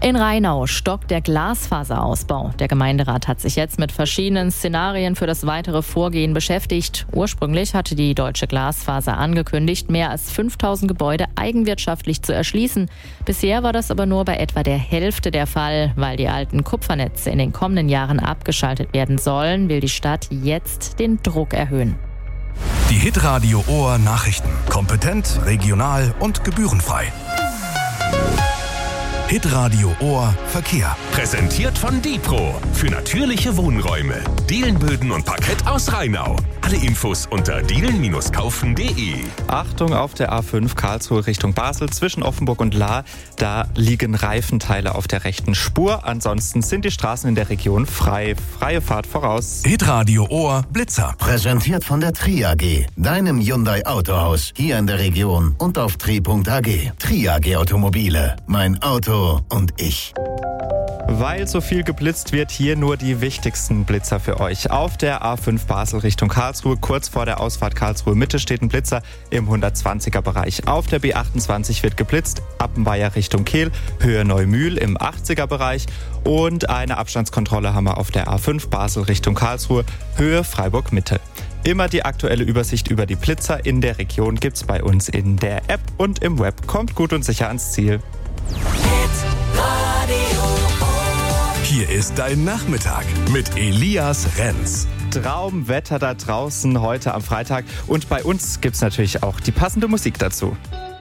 In Rheinau stockt der Glasfaserausbau. Der Gemeinderat hat sich jetzt mit verschiedenen Szenarien für das weitere Vorgehen beschäftigt. Ursprünglich hatte die Deutsche Glasfaser angekündigt, mehr als 5000 Gebäude eigenwirtschaftlich zu erschließen. Bisher war das aber nur bei etwa der Hälfte der Fall. Weil die alten Kupfernetze in den kommenden Jahren abgeschaltet werden sollen, will die Stadt jetzt den Druck erhöhen. Die Hitradio Ohr Nachrichten. Kompetent, regional und gebührenfrei. Hitradio Ohr Verkehr. Präsentiert von Dipro für natürliche Wohnräume. Dielenböden und Parkett aus Rheinau. Alle Infos unter dielen-kaufen.de. Achtung auf der A5 Karlsruhe Richtung Basel zwischen Offenburg und Lahr. Da liegen Reifenteile auf der rechten Spur. Ansonsten sind die Straßen in der Region frei. Freie Fahrt voraus. Hitradio Ohr Blitzer. Präsentiert von der Tri AG, deinem Hyundai Autohaus hier in der Region und auf tri.ag. Tri AG Automobile. Mein Auto und ich. Weil so viel geblitzt wird, hier nur die wichtigsten Blitzer für euch. Auf der A5 Basel Richtung Karlsruhe, kurz vor der Ausfahrt Karlsruhe Mitte, steht ein Blitzer im 120er Bereich. Auf der B28 wird geblitzt, Appenweier Richtung Kehl, Höhe Neumühl im 80er Bereich. Und eine Abstandskontrolle haben wir auf der A5 Basel Richtung Karlsruhe, Höhe Freiburg Mitte. Immer die aktuelle Übersicht über die Blitzer in der Region gibt's bei uns in der App und im Web. Kommt gut und sicher ans Ziel. Hier ist dein Nachmittag mit Elias Renz. Traumwetter da draußen heute am Freitag. Und bei uns gibt's natürlich auch die passende Musik dazu.